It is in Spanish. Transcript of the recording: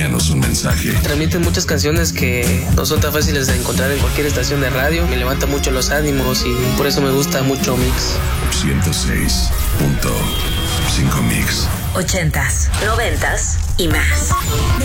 envíanos un mensaje. Transmiten muchas canciones que no son tan fáciles de encontrar en cualquier estación de radio. Me levanta mucho los ánimos y por eso me gusta mucho Mix. 106.5 Mix. 80s, 90s y más.